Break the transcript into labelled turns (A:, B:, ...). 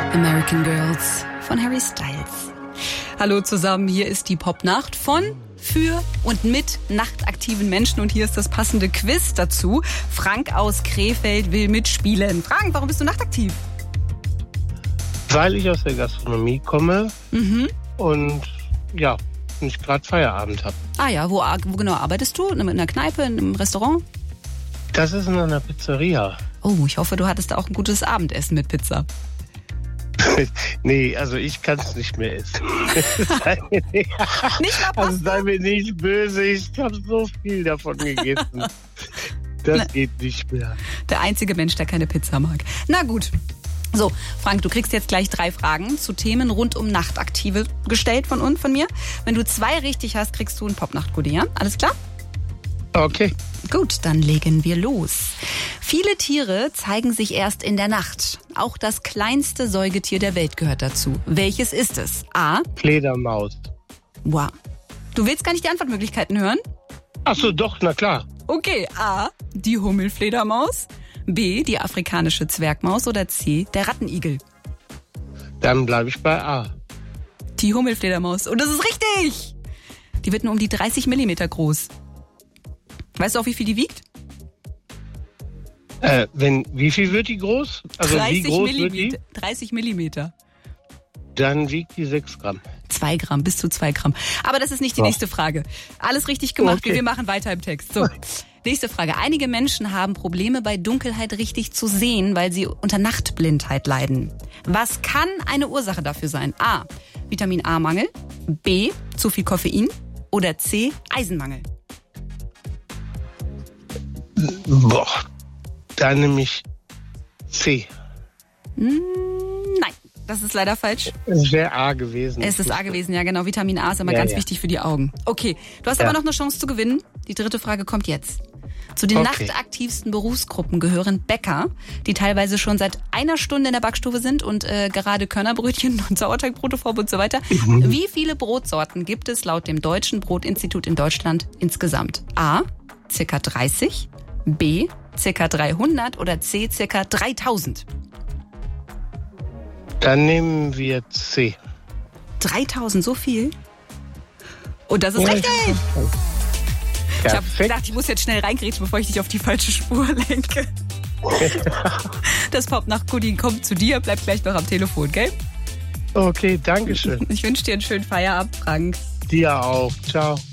A: American Girls von Harry Styles. Hallo zusammen, hier ist die Popnacht von, für und mit nachtaktiven Menschen und hier ist das passende Quiz dazu. Frank aus Krefeld will mitspielen. Frank, warum bist du nachtaktiv?
B: Weil ich aus der Gastronomie komme und ja, nicht gerade Feierabend habe.
A: Ah ja, wo genau arbeitest du? In einer Kneipe, in einem Restaurant?
B: Das ist in einer Pizzeria.
A: Oh, ich hoffe, du hattest da auch ein gutes Abendessen mit Pizza.
B: Nee, also ich kann es nicht mehr essen.
A: Nicht mal Pasta?
B: Also sei mir nicht böse, ich habe so viel davon gegessen. Das geht nicht mehr.
A: Der einzige Mensch, der keine Pizza mag. Na gut. So, Frank, du kriegst jetzt gleich 3 Fragen zu Themen rund um Nachtaktive gestellt von mir. Wenn du 2 richtig hast, kriegst du ein Popnacht-Goodie, ja? Alles klar?
B: Okay.
A: Gut, dann legen wir los. Viele Tiere zeigen sich erst in der Nacht. Auch das kleinste Säugetier der Welt gehört dazu. Welches ist es? A.
B: Fledermaus.
A: Wow. Du willst gar nicht die Antwortmöglichkeiten hören?
B: Ach so, doch, na klar.
A: Okay, A. Die Hummelfledermaus. B. Die afrikanische Zwergmaus. Oder C. Der Rattenigel.
B: Dann bleibe ich bei A.
A: Die Hummelfledermaus. Und das ist richtig! Die wird nur um die 30 Millimeter groß. Weißt du auch, wie viel die wiegt?
B: Wie viel wird die groß? Also
A: 30
B: wie groß
A: Millimeter.
B: wird die?
A: 30 Millimeter.
B: Dann wiegt die 6 Gramm.
A: 2 Gramm, bis zu 2 Gramm. Aber das ist nicht die nächste Frage. Alles richtig gemacht,
B: Okay.
A: wir machen weiter im Text. So, nächste Frage. Einige Menschen haben Probleme bei Dunkelheit richtig zu sehen, weil sie unter Nachtblindheit leiden. Was kann eine Ursache dafür sein? A. Vitamin A-Mangel. B. Zu viel Koffein. Oder C. Eisenmangel.
B: Boah, dann nehme ich C.
A: Nein, das ist leider falsch.
B: Es wäre A gewesen.
A: Es ist A gewesen, ja genau. Vitamin A ist immer
B: Ja,
A: ganz
B: ja.
A: wichtig für die Augen. Okay, du hast aber noch eine Chance zu gewinnen. Die 3. Frage kommt jetzt. Zu den
B: Okay.
A: nachtaktivsten Berufsgruppen gehören Bäcker, die teilweise schon seit 1 Stunde in der Backstube sind und gerade Körnerbrötchen und Sauerteigbrot und so weiter. Wie viele Brotsorten gibt es laut dem Deutschen Brotinstitut in Deutschland insgesamt? A. Circa 30, B. Circa 300 oder C. Circa 3000?
B: Dann nehmen wir C.
A: 3000, so viel? Und das ist richtig! Ich habe
B: Perfekt.
A: gedacht, ich muss jetzt schnell reingrätschen, bevor ich dich auf die falsche Spur lenke. Das Popnacht-Goodie kommt zu dir, bleib gleich noch am Telefon, gell?
B: Okay, danke schön.
A: Ich wünsche dir einen schönen Feierabend, Frank.
B: Dir auch. Ciao.